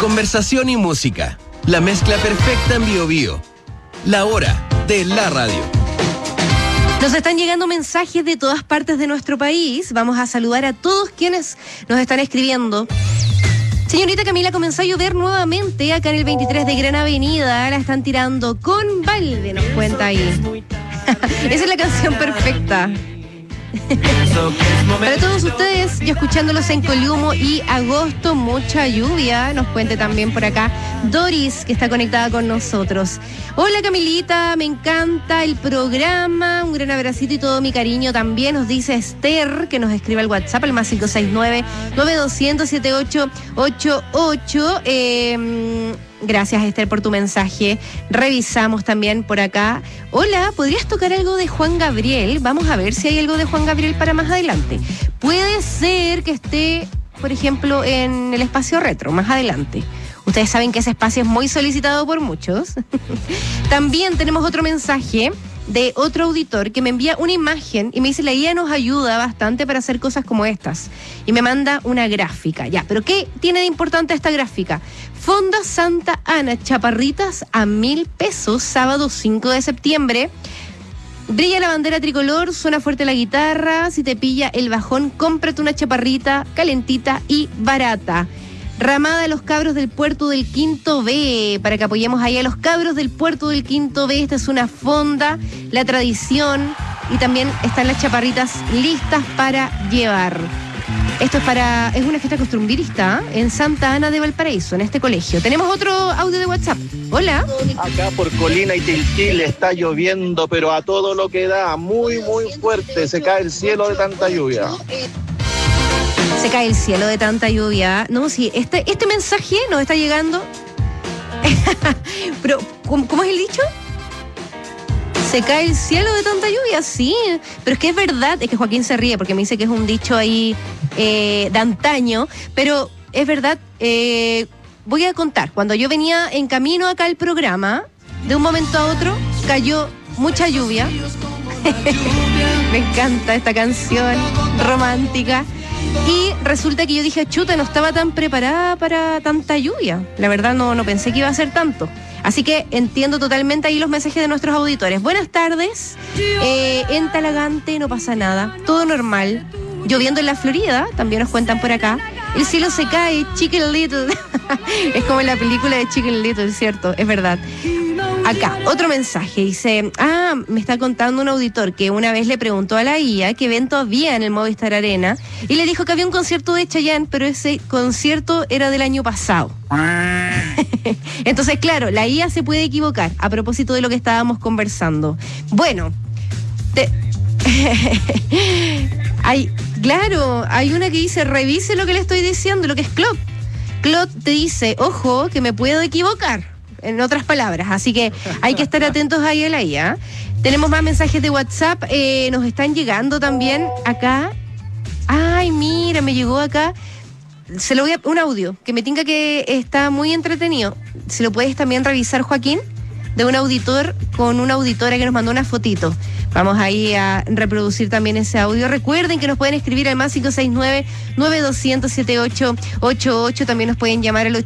conversación y música. La mezcla perfecta en Bio Bio. La hora de la radio. Nos están llegando mensajes de todas partes de nuestro país. Vamos a saludar a todos quienes nos están escribiendo. Señorita Camila, comenzó a llover nuevamente acá en el 23 de Gran Avenida. La están tirando con balde, nos cuenta ahí. Esa es la canción perfecta. Para todos ustedes, yo escuchándolos en Coliumo y Agosto, mucha lluvia. Nos cuente también por acá Doris, que está conectada con nosotros. Hola Camilita, me encanta el programa. Un gran abracito y todo mi cariño también. Nos dice Esther, que nos escribe al WhatsApp, al más 569-9200-7888. Gracias, Esther, por tu mensaje. Revisamos también por acá. Hola, ¿podrías tocar algo de Juan Gabriel? Vamos a ver si hay algo de Juan Gabriel para más adelante. Puede ser que esté, por ejemplo, en el espacio retro, más adelante. Ustedes saben que ese espacio es muy solicitado por muchos. También tenemos otro mensaje de otro auditor que me envía una imagen y me dice: la IA nos ayuda bastante para hacer cosas como estas. Y me manda una gráfica. Ya, pero ¿qué tiene de importante esta gráfica? Fonda Santa Ana, chaparritas a 1,000 pesos, sábado 5 de septiembre. Brilla la bandera tricolor, suena fuerte la guitarra. Si te pilla el bajón, cómprate una chaparrita calentita y barata. Ramada a los cabros del puerto del Quinto B, para que apoyemos ahí a los cabros del puerto del Quinto B. Esta es una fonda, la tradición, y también están las chaparritas listas para llevar. Esto es una fiesta costumbrista en Santa Ana de Valparaíso, en este colegio. Tenemos otro audio de WhatsApp. Hola. Acá por Colina y Tilquil está lloviendo, pero a todo lo que da, muy fuerte. Se cae el cielo de tanta lluvia. Se cae el cielo de tanta lluvia. No, sí, este mensaje nos está llegando. Pero, ¿cómo es el dicho? Se cae el cielo de tanta lluvia, sí. Pero es que es verdad, es que Joaquín se ríe porque me dice que es un dicho ahí de antaño. Pero es verdad, voy a contar. Cuando yo venía en camino acá al programa, de un momento a otro cayó mucha lluvia. Me encanta esta canción romántica. Y resulta que yo dije, chuta, no estaba tan preparada para tanta lluvia. La verdad no pensé que iba a ser tanto. Así que entiendo totalmente ahí los mensajes de nuestros auditores. Buenas tardes. En Talagante no pasa nada, todo normal. Lloviendo en la Florida, también nos cuentan por acá. El cielo se cae, Chicken Little. Es como en la película de Chicken Little, ¿cierto? Es verdad. Acá, otro mensaje, dice, me está contando un auditor que una vez le preguntó a la IA qué evento había en el Movistar Arena y le dijo que había un concierto de Chayanne, pero ese concierto era del año pasado. Entonces, claro, la IA se puede equivocar a propósito de lo que estábamos conversando. Bueno, hay una que dice, revise lo que le estoy diciendo, lo que es Claude. Claude te dice, ojo, que me puedo equivocar. En otras palabras, así que hay que estar atentos ahí a la IA. Tenemos más mensajes de WhatsApp, nos están llegando también acá. Ay, mira, me llegó acá. Se lo voy a un audio que me tinca que está muy entretenido. Si lo puedes también revisar, Joaquín, de un auditor con una auditora que nos mandó una fotito. Vamos ahí a reproducir también ese audio. Recuerden que nos pueden escribir al más 569-9200-7888. También nos pueden llamar al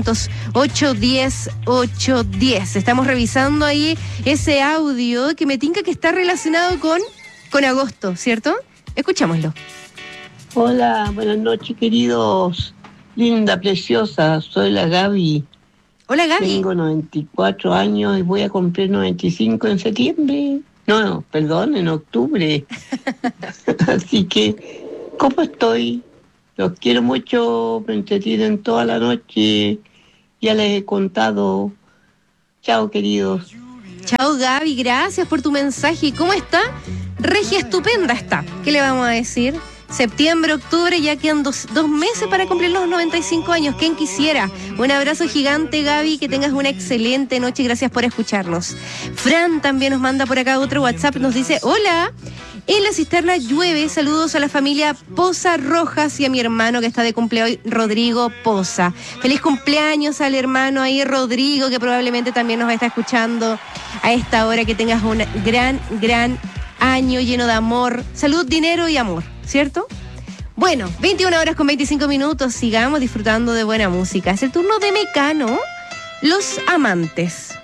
800-810-810. Estamos revisando ahí ese audio que me tinca que está relacionado con agosto, ¿cierto? Escuchámoslo. Hola, buenas noches, queridos. Linda, preciosa, soy la Gaby. Hola, Gaby. Tengo 94 años y voy a cumplir 95 en septiembre. No, perdón, en octubre. Así que, ¿cómo estoy? Los quiero mucho, me entretienen toda la noche. Ya les he contado. Chao, queridos. Chao, Gaby, gracias por tu mensaje. ¿Cómo está? Regia estupenda está. ¿Qué le vamos a decir? Septiembre, octubre, ya quedan dos meses para cumplir los 95 años. ¿Quién quisiera? Un abrazo gigante, Gaby, que tengas una excelente noche y gracias por escucharnos. Fran también nos manda por acá otro WhatsApp, nos dice, hola, en la cisterna llueve, saludos a la familia Poza Rojas y a mi hermano que está de cumpleaños hoy, Rodrigo Poza. Feliz cumpleaños al hermano ahí, Rodrigo, que probablemente también nos va a estar escuchando a esta hora. Que tengas un gran año lleno de amor, salud, dinero y amor, ¿cierto? Bueno, 21 horas con 25 minutos, sigamos disfrutando de buena música. Es el turno de Mecano, Los Amantes.